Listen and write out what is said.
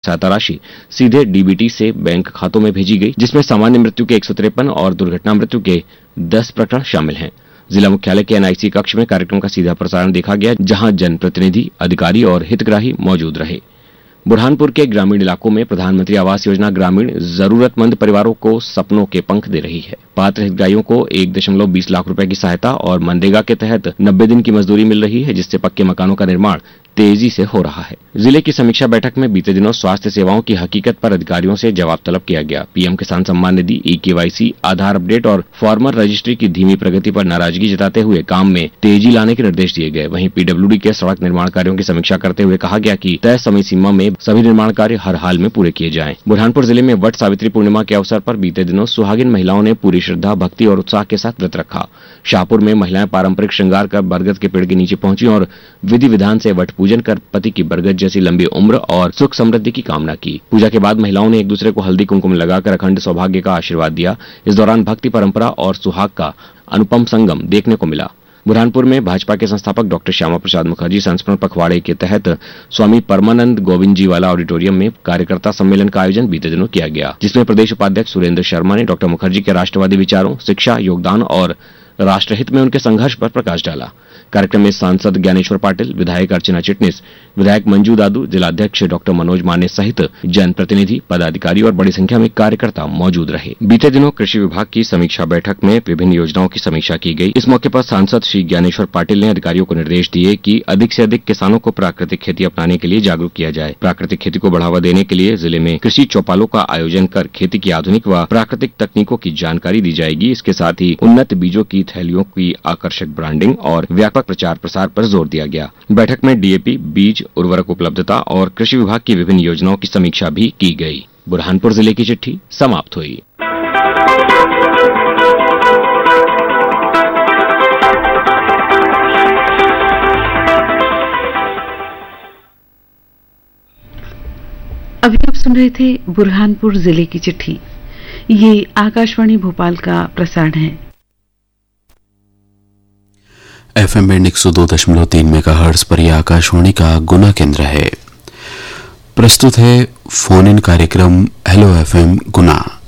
अधिष्ठाता राशि सीधे डीबीटी से बैंक खातों में भेजी गई, जिसमें सामान्य मृत्यु के 153 और दुर्घटना मृत्यु के 10 प्रकरण शामिल हैं। जिला मुख्यालय के एनआईसी कक्ष में कार्यक्रम का सीधा प्रसारण देखा गया, जहां जनप्रतिनिधि, अधिकारी और हितग्राही मौजूद रहे। बुरहानपुर के ग्रामीण इलाकों में प्रधानमंत्री आवास योजना ग्रामीण जरूरतमंद परिवारों को सपनों के पंख दे रही है। पात्र हितग्राहियों को 1.20 लाख रुपए की सहायता और मनरेगा के तहत 90 दिन की मजदूरी मिल रही है, जिससे पक्के मकानों का निर्माण तेजी से हो रहा है। जिले की समीक्षा बैठक में बीते दिनों स्वास्थ्य सेवाओं की हकीकत पर अधिकारियों से जवाब तलब किया गया। पीएम किसान सम्मान निधि, ई-केवाईसी, आधार अपडेट और फार्मर रजिस्ट्री की धीमी प्रगति पर नाराजगी जताते हुए काम में तेजी लाने के निर्देश दिए गए। वहीं पीडब्ल्यूडी के सड़क निर्माण कार्यों की समीक्षा करते हुए कहा गया कि तय समय सीमा में सभी निर्माण कार्य हर हाल में पूरे किए जाएं। बुरहानपुर जिले में वट सावित्री पूर्णिमा के अवसर पर बीते दिनों सुहागिन महिलाओं ने पूरी श्रद्धा, भक्ति और उत्साह के साथ व्रत रखा। शाहपुर में महिलाएं पारंपरिक श्रृंगार कर बरगद के पेड़ के नीचे पहुंची और विधि विधान से वट पूजन कर पति की बरगद जैसी लंबी उम्र और सुख समृद्धि की कामना की। पूजा के बाद महिलाओं ने एक दूसरे को हल्दी कुमकुम लगाकर अखंड सौभाग्य का आशीर्वाद दिया। इस दौरान भक्ति, परंपरा और सुहाग का अनुपम संगम देखने को मिला। बुरहानपुर में भाजपा के संस्थापक डॉक्टर श्यामा प्रसाद मुखर्जी संस्मरण पखवाड़े के तहत स्वामी परमानंद गोविंद जी वाला ऑडिटोरियम में कार्यकर्ता सम्मेलन का आयोजन बीते दिनों किया गया, जिसमें प्रदेश उपाध्यक्ष सुरेंद्र शर्मा ने डॉक्टर मुखर्जी के राष्ट्रवादी विचारों, शिक्षा, योगदान और राष्ट्रहित में उनके संघर्ष पर प्रकाश डाला। कार्यक्रम में सांसद ज्ञानेश्वर पाटिल, विधायक अर्चना चिटनिस, विधायक मंजू दादू, जिलाध्यक्ष डॉक्टर मनोज माने सहित जनप्रतिनिधि, पदाधिकारी और बड़ी संख्या में कार्यकर्ता मौजूद रहे। बीते दिनों कृषि विभाग की समीक्षा बैठक में विभिन्न योजनाओं की समीक्षा की गई। इस मौके पर सांसद श्री ज्ञानेश्वर पाटिल ने अधिकारियों को निर्देश दिए कि अधिक से अधिक किसानों को प्राकृतिक खेती अपनाने के लिए जागरूक किया जाए। प्राकृतिक खेती को बढ़ावा देने के लिए जिले में कृषि चौपालों का आयोजन कर खेती की आधुनिक व प्राकृतिक तकनीकों की जानकारी दी जाएगी। इसके साथ ही उन्नत बीजों की थैलियों की आकर्षक ब्रांडिंग और व्यापक प्रचार प्रसार पर जोर दिया गया। बैठक में डीएपी, बीज, उर्वरक उपलब्धता और कृषि विभाग की विभिन्न योजनाओं की समीक्षा भी की गई। बुरहानपुर जिले की चिट्ठी समाप्त हुई। अभी आप सुन रहे थे बुरहानपुर जिले की चिट्ठी। ये आकाशवाणी भोपाल का प्रसारण है। FM बैंड 102.3 मेगाहर्ट्ज पर यह आकाशवाणी का गुना केंद्र है। प्रस्तुत है फोन इन कार्यक्रम हेलो FM गुना।